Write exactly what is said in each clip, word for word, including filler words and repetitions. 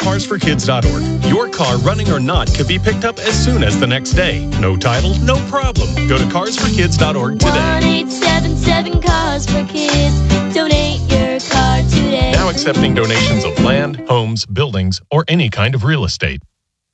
cars for kids dot org. Your car, running or not, could be picked up as soon as the next day. No title, no problem. Go to cars for kids dot org today. one eight seven seven cars for kids. Donate your car today. Now accepting donations of land, homes, buildings, or any kind of real estate.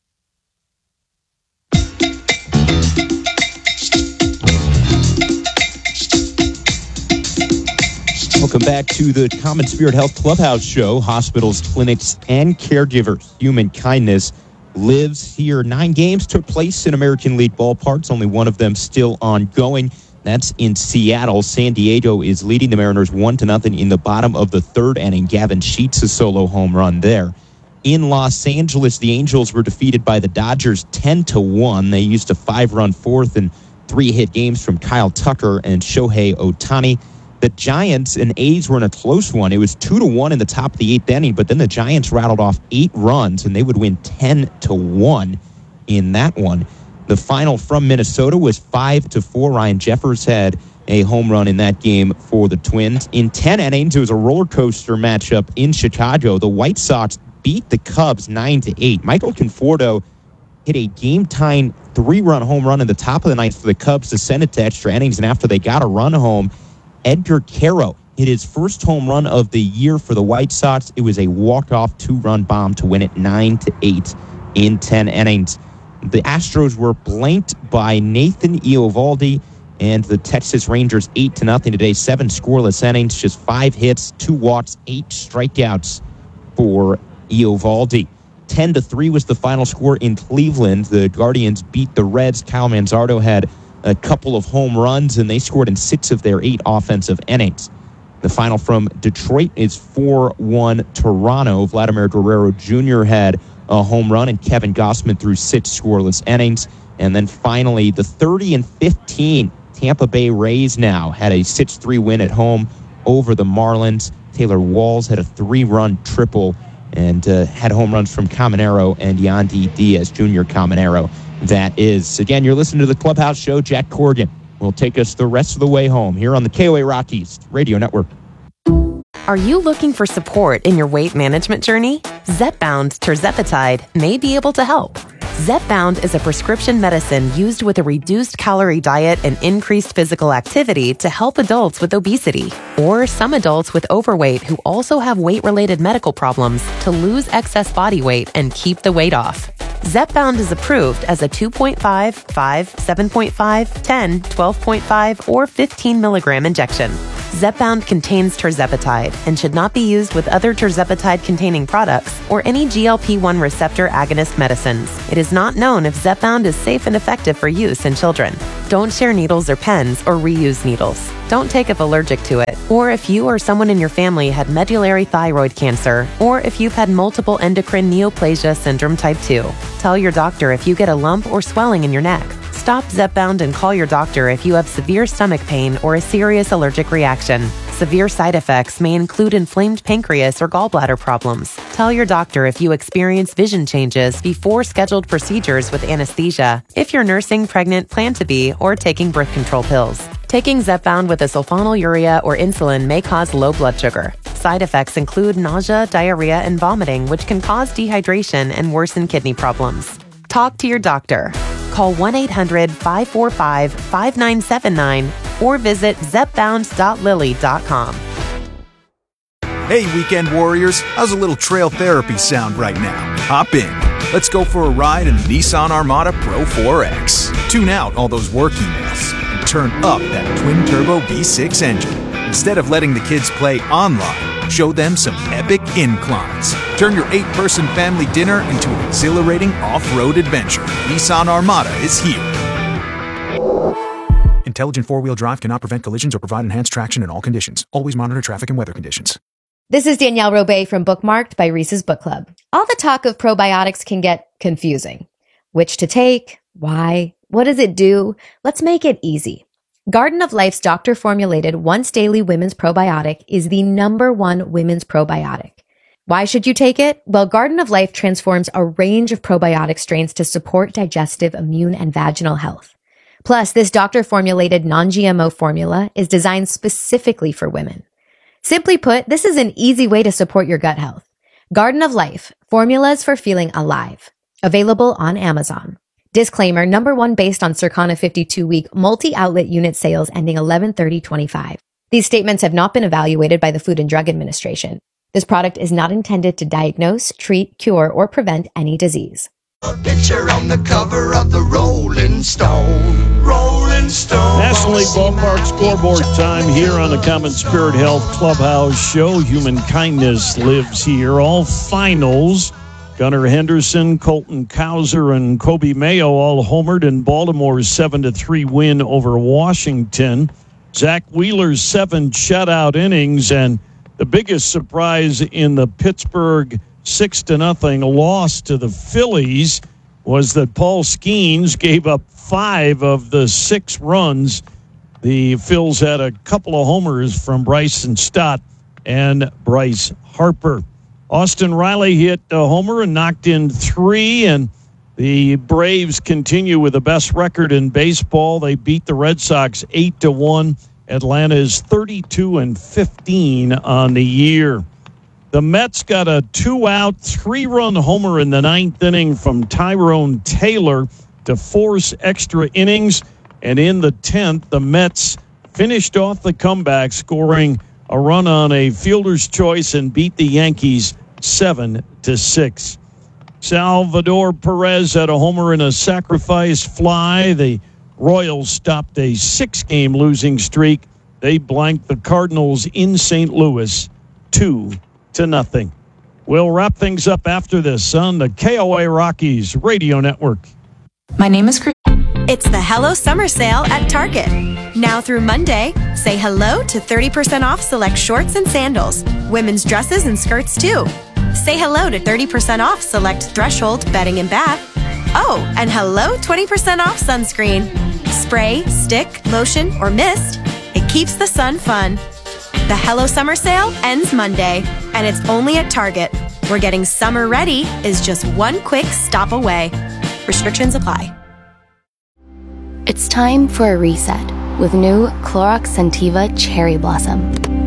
Welcome back to the Common Spirit Health Clubhouse Show. Hospitals, clinics, and caregivers. Human kindness lives here. Nine games took place in American League ballparks. Only one of them still ongoing. That's in Seattle. San Diego is leading the Mariners one to nothing in the bottom of the third inning. Gavin Sheets a solo home run there. In Los Angeles, the Angels were defeated by the Dodgers ten to one. They used a five-run fourth and three hit games from Kyle Tucker and Shohei Ohtani. The Giants and A's were in a close one. It was two to one in the top of the eighth inning, but then the Giants rattled off eight runs, and they would win ten to one in that one. The final from Minnesota was five to four. Ryan Jeffers had a home run in that game for the Twins. In ten innings, it was a roller coaster matchup in Chicago. The White Sox beat the Cubs nine to eight. Michael Conforto hit a game-tying three-run home run in the top of the ninth for the Cubs to send it to extra innings, and after they got a run home, Edgar Caro hit his first home run of the year for the White Sox. It was a walk-off two-run bomb to win it nine to eight in ten innings. The Astros were blanked by Nathan Eovaldi and the Texas Rangers eight to nothing today. Seven scoreless innings, just five hits, two walks, eight strikeouts for Eovaldi. ten to three was the final score in Cleveland. The Guardians beat the Reds. Kyle Manzardo had a couple of home runs, and they scored in six of their eight offensive innings. The final from Detroit is four one Toronto. Vladimir Guerrero Junior had a home run, and Kevin Gossman threw six scoreless innings. And then finally, the thirty and fifteen Tampa Bay Rays now had a six three win at home over the Marlins. Taylor Walls had a three-run triple and uh, had home runs from Caminero and Yandy Diaz, Junior Caminero. That is. Again, you're listening to the Clubhouse Show. Jack Corrigan will take us the rest of the way home here on the K O A Rockies Radio Network. Are you looking for support in your weight management journey? Zepbound tirzepatide may be able to help. Zepbound is a prescription medicine used with a reduced calorie diet and increased physical activity to help adults with obesity or some adults with overweight who also have weight-related medical problems to lose excess body weight and keep the weight off. Zepbound is approved as a two point five, five, seven point five, ten, twelve point five, or fifteen milligram injection. Zepbound contains tirzepatide and should not be used with other tirzepatide-containing products or any G L P one receptor agonist medicines. It is not known if Zepbound is safe and effective for use in children. Don't share needles or pens or reuse needles. Don't take if allergic to it, or if you or someone in your family had medullary thyroid cancer, or if you've had multiple endocrine neoplasia syndrome type two. Tell your doctor if you get a lump or swelling in your neck. Stop Zepbound and call your doctor if you have severe stomach pain or a serious allergic reaction. Severe side effects may include inflamed pancreas or gallbladder problems. Tell your doctor if you experience vision changes before scheduled procedures with anesthesia, if you're nursing, pregnant, plan to be, or taking birth control pills. Taking Zepbound with a sulfonylurea or insulin may cause low blood sugar. Side effects include nausea, diarrhea, and vomiting, which can cause dehydration and worsen kidney problems. Talk to your doctor. Call one eight hundred, five four five, five nine seven nine or visit zepbound dot lilly dot com. Hey, weekend warriors, how's a little trail therapy sound right now? Hop in. Let's go for a ride in the Nissan Armada Pro four X. Tune out all those work emails and turn up that twin-turbo V six engine. Instead of letting the kids play online, show them some epic inclines. Turn your eight-person family dinner into an exhilarating off-road adventure. Nissan Armada is here. Intelligent four-wheel drive cannot prevent collisions or provide enhanced traction in all conditions. Always monitor traffic and weather conditions. This is Danielle Robay from Bookmarked by Reese's Book Club. All the talk of probiotics can get confusing. Which to take? Why? What does it do? Let's make it easy. Garden of Life's doctor-formulated once-daily women's probiotic is the number one women's probiotic. Why should you take it? Well, Garden of Life transforms a range of probiotic strains to support digestive, immune, and vaginal health. Plus, this doctor-formulated non-G M O formula is designed specifically for women. Simply put, this is an easy way to support your gut health. Garden of Life, Formulas for Feeling Alive. Available on Amazon. Disclaimer, number one based on Circana fifty-two week multi-outlet unit sales ending eleven thirty twenty-five. These statements have not been evaluated by the Food and Drug Administration. This product is not intended to diagnose, treat, cure, or prevent any disease. A picture on the cover of the Rolling Stone. Rolling Stone. National League Ballpark scoreboard time here on the Common Spirit Health Clubhouse Show. Human kindness lives here. All finals. Gunnar Henderson, Colton Cowser, and Kobe Mayo all homered in Baltimore's seven to three win over Washington. Zach Wheeler's seven shutout innings, and the biggest surprise in the Pittsburgh six to nothing loss to the Phillies was that Paul Skeens gave up five of the six runs. The Phils had a couple of homers from Bryson Stott and Bryce Harper. Austin Riley hit a homer and knocked in three, and the Braves continue with the best record in baseball. They beat the Red Sox eight to one. Atlanta is thirty-two and fifteen on the year. The Mets got a two-out, three-run homer in the ninth inning from Tyrone Taylor to force extra innings. And in the tenth, the Mets finished off the comeback, scoring a run on a fielder's choice and beat the Yankees seven to six. Salvador Perez had a homer in a sacrifice fly. The Royals stopped a six-game losing streak. They blanked the Cardinals in Saint Louis two to nothing. We'll wrap things up after this on the K O A Rockies Radio Network. My name is Chris. It's the Hello Summer Sale at Target. Now through Monday, say hello to thirty percent off select shorts and sandals, women's dresses and skirts too. Say hello to thirty percent off select Threshold bedding and bath. Oh, and hello twenty percent off sunscreen. Spray, stick, lotion, or mist. It keeps the sun fun. The Hello Summer Sale ends Monday, and it's only at Target, where getting summer ready is just one quick stop away. Restrictions apply. It's time for a reset with new Clorox Scentiva Cherry Blossom.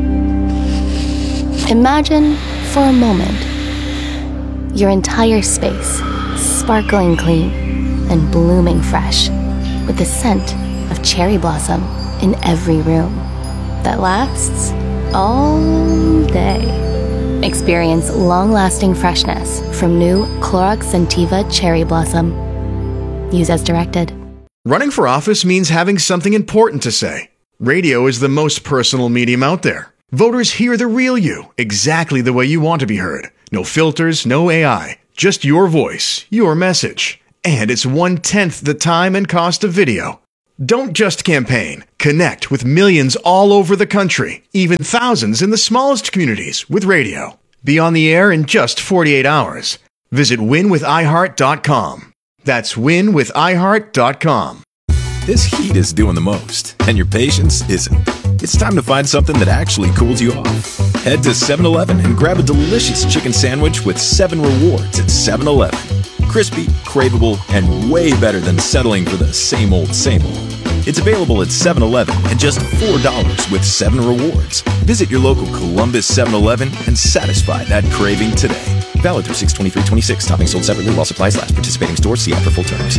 Imagine, for a moment, your entire space sparkling clean and blooming fresh with the scent of cherry blossom in every room that lasts all day. Experience long-lasting freshness from new Clorox Scentiva Cherry Blossom. Use as directed. Running for office means having something important to say. Radio is the most personal medium out there. Voters hear the real you, exactly the way you want to be heard. No filters, no A I, just your voice, your message. And it's one-tenth the time and cost of video. Don't just campaign. Connect with millions all over the country, even thousands in the smallest communities with radio. Be on the air in just forty-eight hours. Visit win with i heart dot com. That's win with i heart dot com. This heat is doing the most, and your patience isn't. It's time to find something that actually cools you off. Head to seven eleven and grab a delicious chicken sandwich with seven rewards at seven eleven. Crispy, craveable, and way better than settling for the same old, same old. It's available at seven eleven at just four dollars with seven rewards. Visit your local Columbus seven eleven and satisfy that craving today. Valid through six twenty-three twenty-six. Topping sold separately while supplies last. Participating stores. See app for full terms.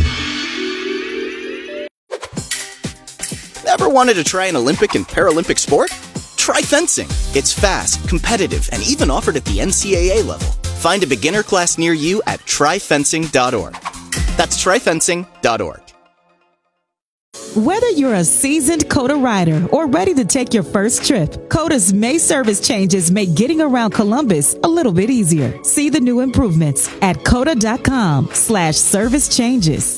Ever wanted to try an Olympic and Paralympic sport? Try fencing. It's fast, competitive, and even offered at the N C A A level. Find a beginner class near you at try fencing dot org. That's try fencing dot org. Whether you're a seasoned COTA rider or ready to take your first trip, COTA's May service changes make getting around Columbus a little bit easier. See the new improvements at cota.com slash service changes.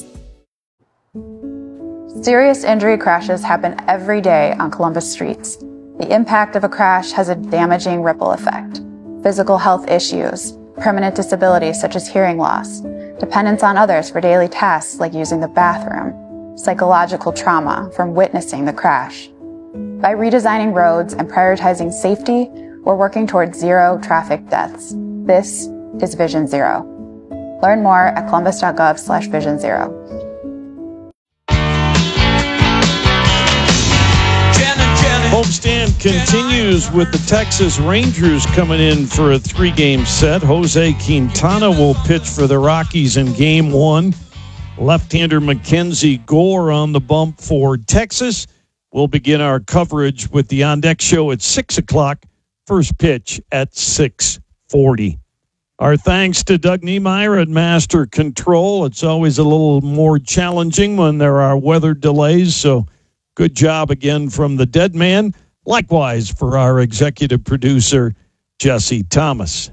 Serious injury crashes happen every day on Columbus streets. The impact of a crash has a damaging ripple effect. Physical health issues, permanent disabilities such as hearing loss, dependence on others for daily tasks like using the bathroom, psychological trauma from witnessing the crash. By redesigning roads and prioritizing safety, we're working towards zero traffic deaths. This is Vision Zero. Learn more at columbus.gov slash vision zero. Homestand continues with the Texas Rangers coming in for a three-game set. Jose Quintana will pitch for the Rockies in game one. Left-hander Mackenzie Gore on the bump for Texas. We'll begin our coverage with the On Deck Show at six o'clock. First pitch at six forty. Our thanks to Doug Niemeyer at Master Control. It's always a little more challenging when there are weather delays, so good job again from the dead man. Likewise for our executive producer, Jesse Thomas.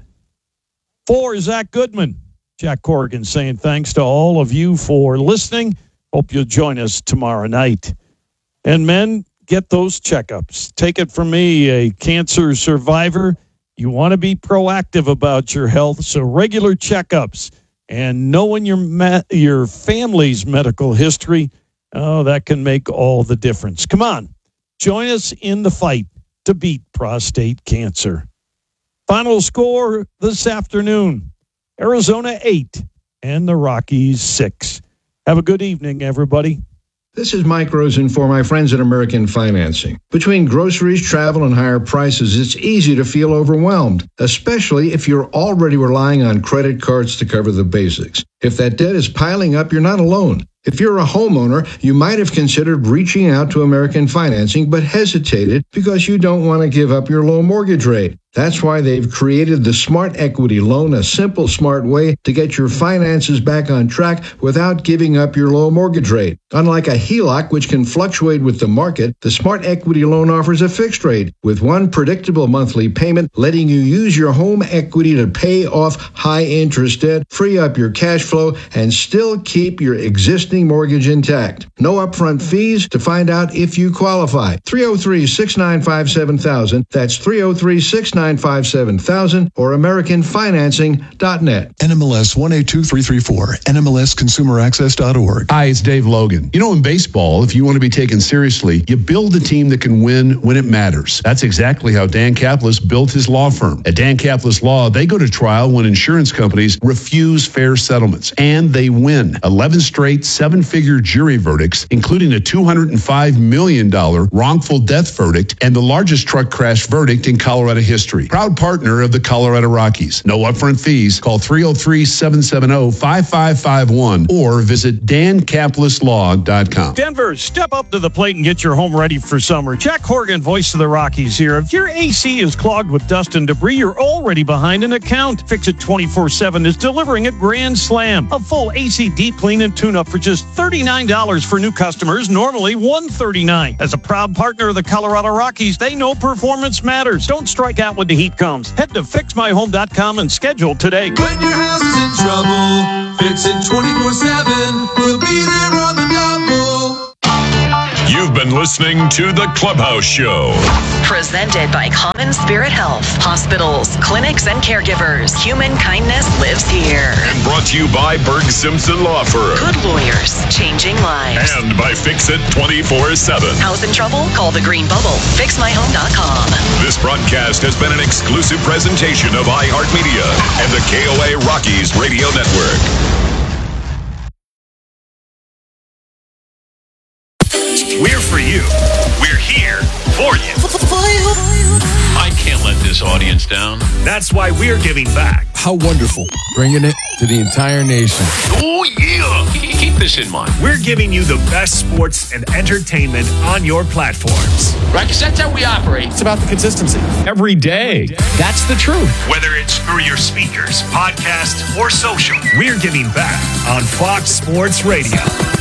For Zach Goodman, Jack Corrigan saying thanks to all of you for listening. Hope you'll join us tomorrow night. And men, get those checkups. Take it from me, a cancer survivor. You want to be proactive about your health, so regular checkups and knowing your ma- your family's medical history, oh, that can make all the difference. Come on, join us in the fight to beat prostate cancer. Final score this afternoon, Arizona eight and the Rockies six. Have a good evening, everybody. This is Mike Rosen for my friends at American Financing. Between groceries, travel, and higher prices, it's easy to feel overwhelmed, especially if you're already relying on credit cards to cover the basics. If that debt is piling up, you're not alone. If you're a homeowner, you might have considered reaching out to American Financing but hesitated because you don't want to give up your low mortgage rate. That's why they've created the Smart Equity Loan, a simple, smart way to get your finances back on track without giving up your low mortgage rate. Unlike a H E L O C, which can fluctuate with the market, the Smart Equity Loan offers a fixed rate with one predictable monthly payment, letting you use your home equity to pay off high-interest debt, free up your cash flow, and still keep your existing mortgage intact. No upfront fees to find out if you qualify. three oh three, six nine five, seven thousand. That's three oh three, six nine five, seven thousand or American Financing dot net. N M L S one eight two three three four, N M L S consumer access dot org. Hi, it's Dave Logan. You know, in baseball, if you want to be taken seriously, you build a team that can win when it matters. That's exactly how Dan Kaplis built his law firm. At Dan Kaplis Law, they go to trial when insurance companies refuse fair settlements, and they win. eleven straight seven-figure jury verdicts, including a two hundred five million dollars wrongful death verdict and the largest truck crash verdict in Colorado history. Proud partner of the Colorado Rockies. No upfront fees. Call three oh three, seven seven oh, five five five one or visit dan kaplis law dot com. Denver, step up to the plate and get your home ready for summer. Jack Corrigan, voice of the Rockies here. If your A C is clogged with dust and debris, you're already behind an account. Fix It twenty-four seven is delivering at Grand Slam. A full A C deep clean and tune-up for just thirty-nine dollars for new customers, normally one hundred thirty-nine dollars. As a proud partner of the Colorado Rockies, they know performance matters. Don't strike out when the heat comes. Head to fix my home dot com and schedule today. When your house is in trouble, Fix It twenty-four seven. We'll be there on the double. You've been listening to The Clubhouse Show. Presented by Common Spirit Health. Hospitals, clinics, and caregivers. Human kindness lives here. And brought to you by Berg Simpson Law Firm. Good lawyers, changing lives. And by Fix It twenty-four seven. House in trouble? Call the Green Bubble. fix my home dot com. This broadcast has been an exclusive presentation of iHeartMedia and the K O A Rockies Radio Network. We're for you. We're here for you. I can't let this audience down. That's why we're giving back. How wonderful. Bringing it to the entire nation. Oh, yeah. Keep this in mind. We're giving you the best sports and entertainment on your platforms. Right, because that's how we operate. It's about the consistency. Every day. That's the truth. Whether it's through your speakers, podcast, or social, we're giving back on Fox Sports Radio.